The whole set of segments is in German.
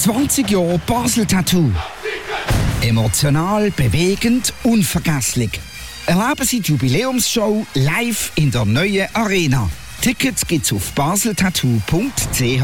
20 Jahre Basel Tattoo. Emotional, bewegend, unvergesslich. Erleben Sie die Jubiläumsshow live in der neuen Arena. Tickets gibt's auf baseltattoo.ch.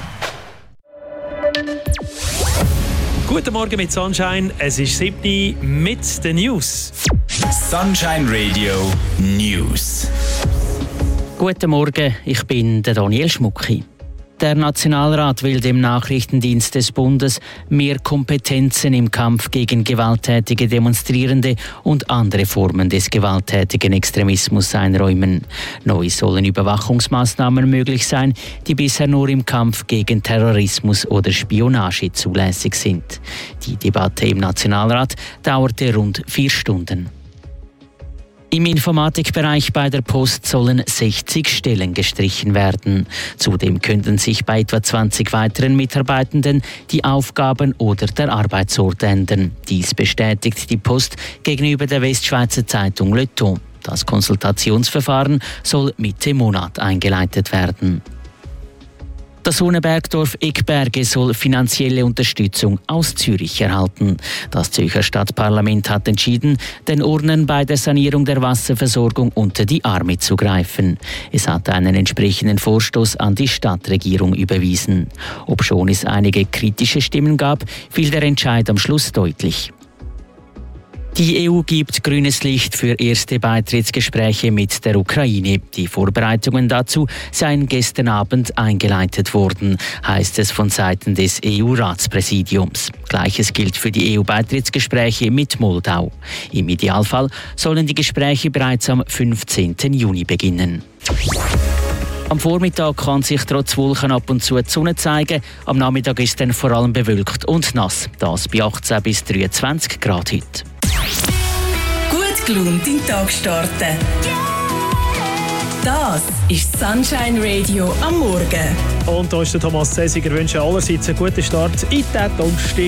Guten Morgen mit Sunshine. Es ist 7 Uhr mit den News. Sunshine Radio News. Guten Morgen, ich bin der Daniel Schmucki. Der Nationalrat will dem Nachrichtendienst des Bundes mehr Kompetenzen im Kampf gegen gewalttätige Demonstrierende und andere Formen des gewalttätigen Extremismus einräumen. Neu sollen Überwachungsmaßnahmen möglich sein, die bisher nur im Kampf gegen Terrorismus oder Spionage zulässig sind. Die Debatte im Nationalrat dauerte rund 4 Stunden. Im Informatikbereich bei der Post sollen 60 Stellen gestrichen werden. Zudem könnten sich bei etwa 20 weiteren Mitarbeitenden die Aufgaben oder der Arbeitsort ändern. Dies bestätigt die Post gegenüber der Westschweizer Zeitung Le Temps. Das Konsultationsverfahren soll Mitte Monat eingeleitet werden. Das Wohnbergdorf Eckberge soll finanzielle Unterstützung aus Zürich erhalten. Das Zürcher Stadtparlament hat entschieden, den Urnern bei der Sanierung der Wasserversorgung unter die Arme zu greifen. Es hat einen entsprechenden Vorstoß an die Stadtregierung überwiesen. Obschon es einige kritische Stimmen gab, fiel der Entscheid am Schluss deutlich. Die EU gibt grünes Licht für erste Beitrittsgespräche mit der Ukraine. Die Vorbereitungen dazu seien gestern Abend eingeleitet worden, heißt es von Seiten des EU-Ratspräsidiums. Gleiches gilt für die EU-Beitrittsgespräche mit Moldau. Im Idealfall sollen die Gespräche bereits am 15. Juni beginnen. Am Vormittag kann sich trotz Wolken ab und zu die Sonne zeigen. Am Nachmittag ist dann vor allem bewölkt und nass. Das bei 18 bis 23 Grad heute. Gut gelaunt in den Tag starten. Das ist Sunshine Radio am Morgen. Und da ist der Thomas Cäsiger. Wünsche allerseits einen guten Start in den Donnerstag.